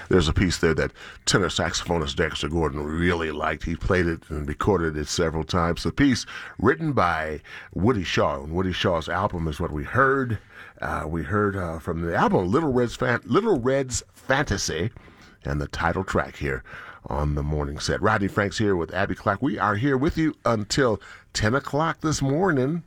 There's a piece there that tenor saxophonist Dexter Gordon really liked. He played it and recorded it several times. The piece written by Woody Shaw. And Woody Shaw's album is what we heard. We heard from the album Little Red's Fantasy, and the title track here on the morning set. Rodney Franks here with Abby Clark. We are here with you until 10 o'clock this morning.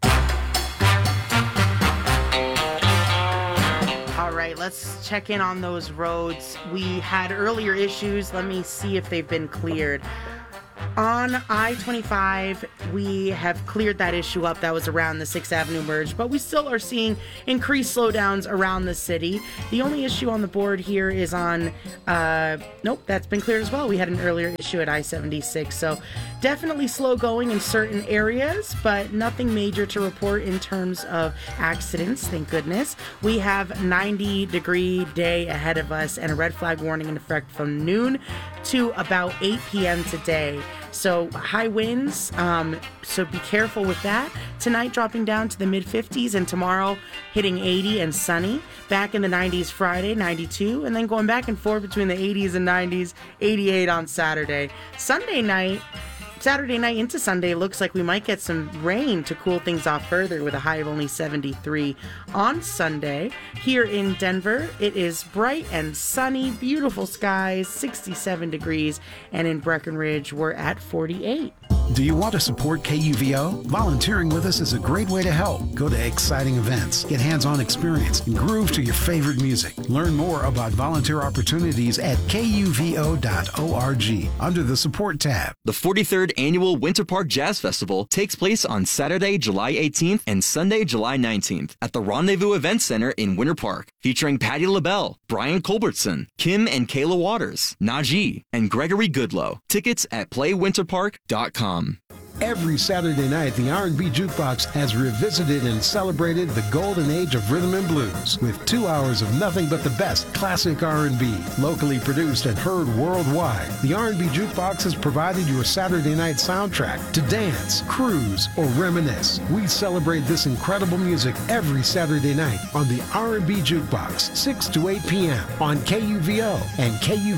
All right, let's check in on those roads. We had earlier issues. Let me see if they've been cleared. On I-25, we have cleared that issue up. That was around the 6th Avenue merge, but we still are seeing increased slowdowns around the city. The only issue on the board here is on, nope, that's been cleared as well. We had an earlier issue at I-76, so definitely slow going in certain areas, but nothing major to report in terms of accidents, thank goodness. We have 90-degree day ahead of us and a red flag warning in effect from noon to about 8 p.m. today. So high winds, so be careful with that. Tonight dropping down to the mid-50s and tomorrow hitting 80 and sunny. Back in the 90s Friday, 92, and then going back and forth between the 80s and 90s, 88 on Saturday. Saturday night into Sunday looks like we might get some rain to cool things off further with a high of only 73. On Sunday, here in Denver, it is bright and sunny, beautiful skies, 67 degrees, and in Breckenridge, we're at 48. Do you want to support KUVO? Volunteering with us is a great way to help. Go to exciting events, get hands-on experience, and groove to your favorite music. Learn more about volunteer opportunities at kuvo.org under the Support tab. The 43rd Annual Winter Park Jazz Festival takes place on Saturday, July 18th and Sunday, July 19th at the Rendezvous Event Center in Winter Park, featuring Patti LaBelle, Brian Culbertson, Kim and Kayla Waters, Najee, and Gregory Goodlow. Tickets at playwinterpark.com. Every Saturday night, the R&B Jukebox has revisited and celebrated the golden age of rhythm and blues with 2 hours of nothing but the best classic R&B, locally produced and heard worldwide. The R&B Jukebox has provided your Saturday night soundtrack to dance, cruise, or reminisce. We celebrate this incredible music every Saturday night on the R&B Jukebox, 6 to 8 p.m. on KUVO and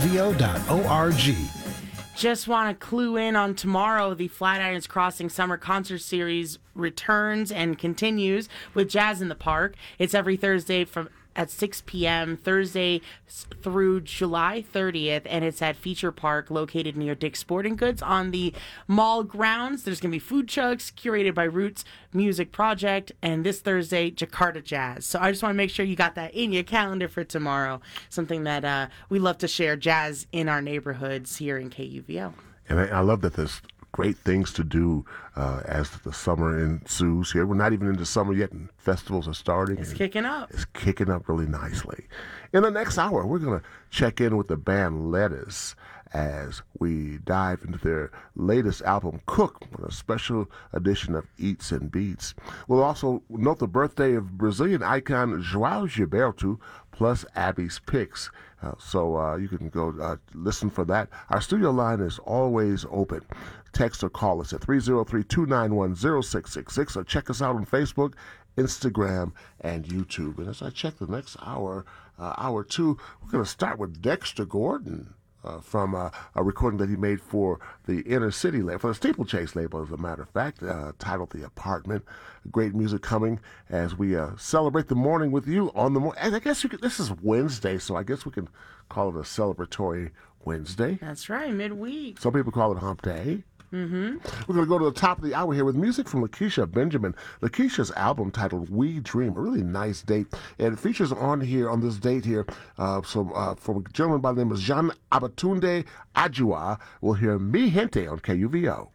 kuvo.org. Just want to clue in on tomorrow. The Flatirons Crossing Summer Concert Series returns and continues with Jazz in the Park. It's every Thursday at 6 p.m. Thursday through July 30th, and it's at Feature Park located near Dick's Sporting Goods on the mall grounds. There's going to be food trucks curated by Roots Music Project, and this Thursday, Jakarta Jazz. So I just want to make sure you got that in your calendar for tomorrow, something that we love to share, jazz in our neighborhoods here in KUVO. And I love that there's great things to do as the summer ensues here. We're not even into summer yet, and festivals are starting. It's kicking up. It's kicking up really nicely. In the next hour, we're going to check in with the band Lettuce as we dive into their latest album, Cook, with a special edition of Eats and Beats. We'll also note the birthday of Brazilian icon João Gilberto, plus Abby's picks. So you can go listen for that. Our studio line is always open. Text or call us at 303-291-0666, or check us out on Facebook, Instagram, and YouTube. And as I check the next hour, hour two, we're going to start with Dexter Gordon. From a recording that he made for the Inner City label, for the Steeplechase label, as a matter of fact, titled The Apartment. Great music coming as we celebrate the morning with you on the morning. I guess this is Wednesday, so I guess we can call it a celebratory Wednesday. That's right, midweek. Some people call it Hump Day. Mm-hmm. We're going to go to the top of the hour here with music from Lakeisha Benjamin. Lakeisha's album titled We Dream, a really nice date. And it features on this date here, from a gentleman by the name of Jean Abatunde Adjua. We'll hear Mi Gente on KUVO.